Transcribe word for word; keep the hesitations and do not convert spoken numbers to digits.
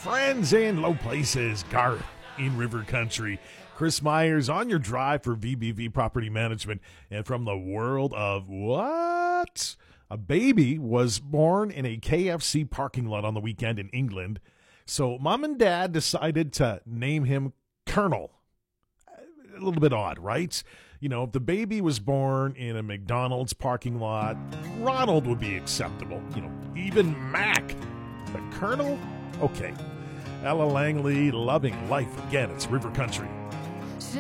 Friends in low places, Garth in River Country. Chris Myers on your drive for V B V Property Management. And from the world of what? A baby was born in a K F C parking lot on the weekend in England. So mom and dad decided to name him Colonel. A little bit odd, right? You know, if the baby was born in a McDonald's parking lot, Ronald would be acceptable. You know, even Mac. But Colonel? Okay. Ella Langley, loving life again. It's River Country.